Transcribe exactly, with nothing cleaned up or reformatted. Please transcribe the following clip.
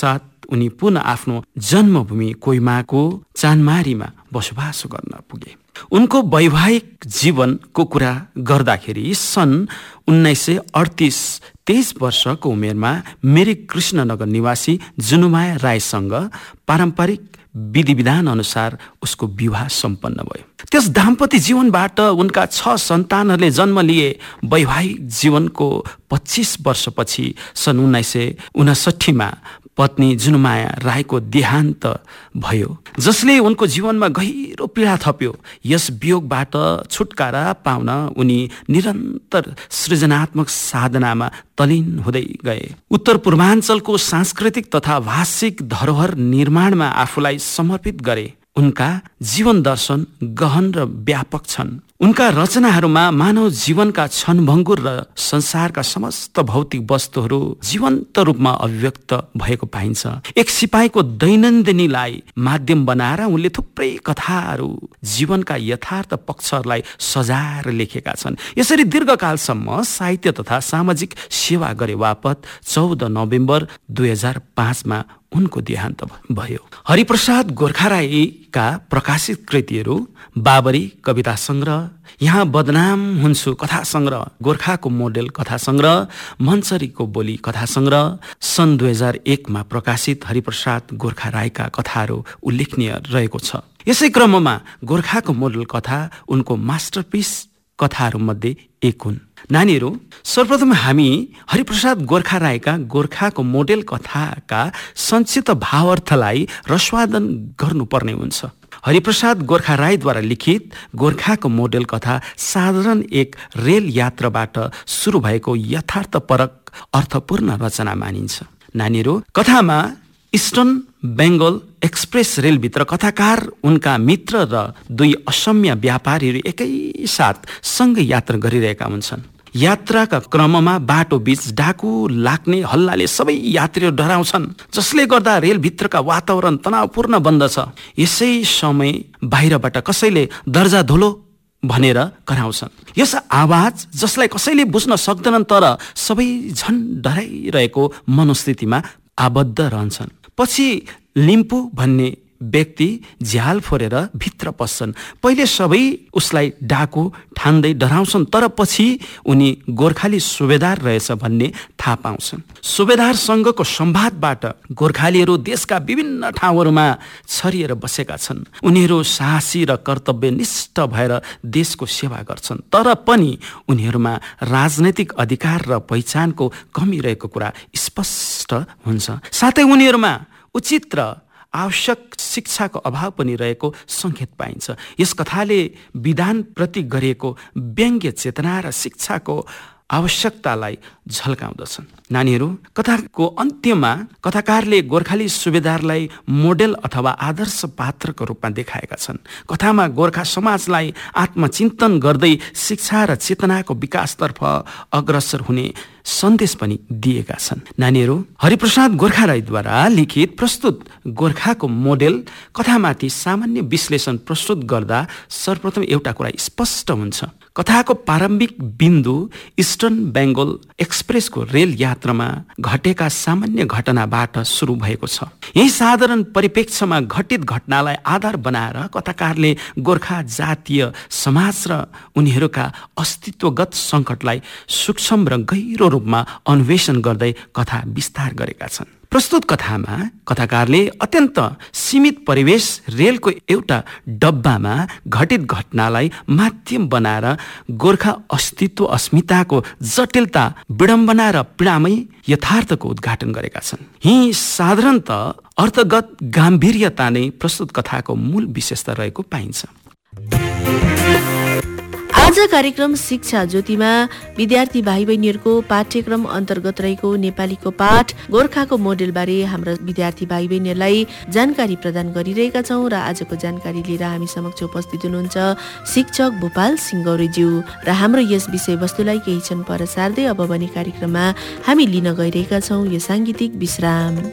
पश्चात उनी पुनः आफ्नो जन्मभूमि कोइमाको चानमारीमा बसोबासो गर्न पुगे। उनको वैवाहिक जीवनको कुरा गर्दाखेरि सन् उन्नाइस सय अडतिस तेइस वर्षको उमेरमा मेरी कृष्णनगर निवासी जुनुमाया राईसँग पारम्परिक विधि विधान अनुसार उसको विवाह सम्पन्न भयो। त्यस दाम्पत्य जीवनबाट उनका छ सन्तानहरूले जन्म लिए। वैवाहिक जीवनको पच्चीस वर्षपछि सन् उन्नाइस सय उनासट्ठीमा पत्नी जुनुमाया राईको देहान्त भयो, जसले उनको जीवनमा गहिरो पीडा थप्यो। यस वियोगबाट छुटकारा पाउन उनी निरन्तर सृजनात्मक साधनामा तल्लीन हुँदै गए। उत्तर पूर्वाञ्चलको सांस्कृतिक तथा भाषिक धरोहर निर्माणमा आफूलाई समर्पित गरे। उनका जीवन दर्शन गहन र व्यापक छन्। उनका रचनाहरूमा मानव जीवनका क्षणभङ्गुर र संसारका समस्त भौतिक वस्तुहरू जीवन्त रूपमा अभिव्यक्त भएको पाइन्छ। एक सिपाहीको दैनन्दिनीलाई माध्यम बनाएर उनले थुप्रै कथाहरू जीवनका यथार्थ पक्षहरूलाई सजाएर लेखेका छन्। यसरी दीर्घकालसम्म साहित्य तथा सामाजिक सेवा गरे बापत चौध नोभेम्बर दुई हजार पाँचमा उनको देहान्त भयो। हरिप्रसाद गोर्खा राईका प्रकाशित कृतिहरू बाबरी कविता संग्रह, यहाँ बदनाम हुन्छु कथा संग्रह, गोर्खाको मोडेल कथा संग्रह, मन्सरीको बोली कथा संग्रह, सन् दुई हजार एकमा प्रकाशित हरिप्रसाद गोर्खा राईका कथाहरू उल्लेखनीय रहेको छ। यसै क्रममा गोर्खाको मोडेल कथा उनको मास्टरपिस कथाहरूमध्ये एक हुन्। नानीहरू, सर्वप्रथम हामी हरिप्रसाद गोर्खा राईका गोर्खाको मोडेल कथाका संक्षिप्त भावार्थलाई रसवादन गर्नुपर्ने हुन्छ। हरिप्रसाद गोर्खा राईद्वारा लिखित गोर्खाको मोडेल कथा साधारण एक रेल यात्राबाट सुरु भएको यथार्थपरक अर्थपूर्ण रचना मानिन्छ। नानीहरू, कथामा इस्टर्न बेङ्गल एक्सप्रेस रेलभित्र कथाकार, उनका मित्र र दुई असम्य व्यापारीहरू एकैसाथ सँगै यात्रा गरिरहेका हुन्छन्। यात्राका क्रममा बाटो बीच डाकु लाग्ने हल्लाले सबै यात्रीहरू डराउँछन्, जसले गर्दा रेलभित्रका वातावरण तनावपूर्ण बन्दछ। यसै समय बाहिरबाट कसैले दर्जा धुलो भनेर कराउँछन्। यस आवाज जसलाई कसैले बुझ्न सक्दैनन्, तर सबै झन् डराइरहेको मनोस्थितिमा आबद्ध रहन्छन्। पछि लिम्पू भन्ने व्यक्ति झ्याल फोरेर भित्र पस्छन्। पहिले सबै उसलाई डाकु ठान्दै डराउँछन्, तर पछि उनी गोर्खाली सुबेदार रहेछ भन्ने थाहा पाउँछन्। सुबेदारसँगको संवादबाट गोर्खालीहरू देशका विभिन्न ठाउँहरूमा छरिएर बसेका छन्। उनीहरू साहसी र कर्तव्यनिष्ठ भएर देशको सेवा गर्छन्, तर पनि उनीहरूमा राजनैतिक अधिकार र पहिचानको कमी रहेको कुरा स्पष्ट हुन्छ। साथै उनीहरूमा उचित र आवश्यक शिक्षाको अभाव पनि रहेको सङ्केत पाइन्छ। यस कथाले विधानप्रति गरिएको व्यङ्ग्य चेतना र शिक्षाको आवश्यकतालाई झल्काउँदछन्। नानीहरू, कथाको अन्त्यमा कथाकारले गोर्खाली सुबेदारलाई मोडेल अथवा आदर्श पात्रको रूपमा देखाएका छन्। कथामा गोर्खा समाजलाई आत्मचिन्तन गर्दै शिक्षा र चेतनाको विकासतर्फ अग्रसर हुने सन्देश पनि दिएका छन्। नानीहरू, हरिप्रसाद गोर्खा राईद्वारा लिखित प्रस्तुत गोर्खाको मोडेल कथामाथि सामान्य विश्लेषण प्रस्तुत गर्दा सर्वप्रथम एउटा कुरा स्पष्ट हुन्छ। कथाको प्रारम्भिक बिन्दु इस्टर्न बेङ्गल एक्सप्रेसको रेल यात्रामा घटेका सामान्य घटनाबाट सुरु भएको छ। यही साधारण परिप्रेक्ष्यमा घटित घटनालाई आधार बनाएर कथाकारले गोर्खा जातीय समाज र उनीहरूका अस्तित्वगत सङ्कटलाई सूक्ष्म र गहिरो रूपमा अन्वेषण गर्दै कथा विस्तार गरेका छन्। प्रस्तुत कथामा कथाकारले अत्यन्त सीमित परिवेश रेलको एउटा डब्बामा घटित घटनालाई माध्यम बनाएर गोर्खा अस्तित्व अस्मिताको जटिलता, विडम्बना र पीडामय यथार्थको उद्घाटन गरेका छन्। यी साधारणत अर्थगत गाम्भीर्यता नै प्रस्तुत कथाको मूल विशेषता रहेको पाइन्छ। आज कार्यक्रम शिक्षा ज्योतिमा विद्यार्थी भाइ बहिनीहरूको पाठ्यक्रम अन्तर्गत रहेको नेपालीको पाठ गोर्खाको मोडेलबारे हाम्रा विद्यार्थी भाइ बहिनीहरूलाई जानकारी प्रदान गरिरहेका छौँ र आजको जानकारी लिएर हामी समक्ष उपस्थित हुनुहुन्छ शिक्षक भूपाल सिंगौरेज्यू र हाम्रो यस विषयवस्तुलाई केही क्षण पर सार्दै अब भने कार्यक्रममा हामी लिन गइरहेका छौँ यो साङ्गीतिक विश्राम।